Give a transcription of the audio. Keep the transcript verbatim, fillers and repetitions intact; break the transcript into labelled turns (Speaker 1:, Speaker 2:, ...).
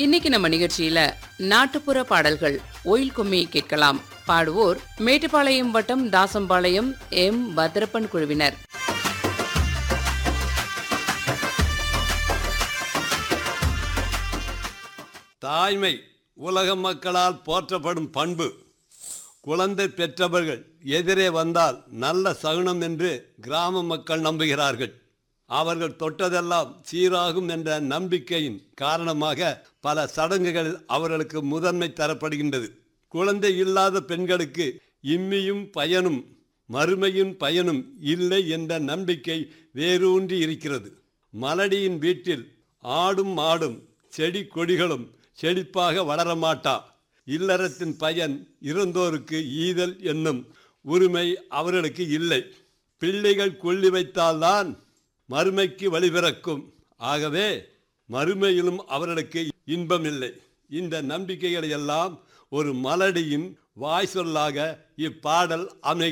Speaker 1: இன்னைக்கு நம்ம நிகழ்ச்சியில நாட்டுப்புற பாடல்கள் ஒயில் கும்மி கேட்கலாம். பாடுவோர் மேட்டுப்பாளையம் வட்டம் தாசம்பாளையம் எம் பத்ரப்பன் குழுவினர்.
Speaker 2: தாய்மை உலக மக்களால் போற்றப்படும் பண்பு. குழந்தை பெற்றவர்கள் எதிரே வந்தால் நல்ல சகுனம் என்று கிராம மக்கள் நம்புகிறார்கள். அவர்கள் தொட்டதெல்லாம் சீராகும் என்ற நம்பிக்கையின் காரணமாக பல சடங்குகளில் அவர்களுக்கு முதன்மை தரப்படுகின்றது. குழந்தை இல்லாத பெண்களுக்கு இம்மியும் பயனும் மறுமையும் பயனும் இல்லை என்ற நம்பிக்கை வேரூன்றி இருக்கிறது. மலடியின் வீட்டில் ஆடும் மாடும் செடி கொடிகளும் செழிப்பாக வளரமாட்டா. இல்லறத்தின் பயன் இறந்தோருக்கு ஈதல் என்னும் உரிமை அவர்களுக்கு இல்லை. பிள்ளைகள் கொள்ளி வைத்தால்தான் மறுமைக்கு வழிபிறக்கும். ஆகவே மறுமையிலும் அவர்களுக்கு இன்பம் இல்லை. இந்த நம்பிக்கைகளை எல்லாம் ஒரு மலடியின் வாய் சொல்லாக இப்பாடல் அமை